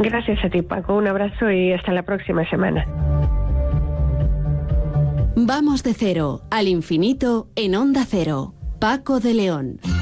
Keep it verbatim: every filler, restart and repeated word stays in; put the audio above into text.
Gracias a ti, Paco. Un abrazo y hasta la próxima semana. Vamos de cero al infinito en Onda Cero. Paco de León.